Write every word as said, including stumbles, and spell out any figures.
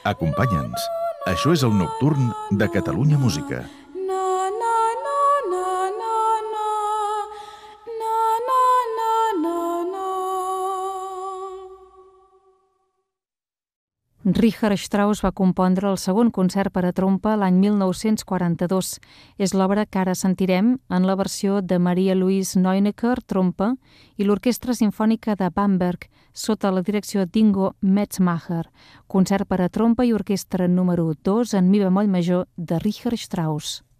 Acompanya'ns. Això és el Nocturn de Catalunya Música. Richard Strauss va compondre el segon concert per a trompa l'any mil nou-cents quaranta-dos. És l'obra que ara sentirem en la versió de Maria Louise Neunecker, trompa, i l'Orquestra Simfònica de Bamberg, sota la direcció d'Ingo Metzmacher. Concert per a trompa i orquestra número dos en mi bemoll major de Richard Strauss.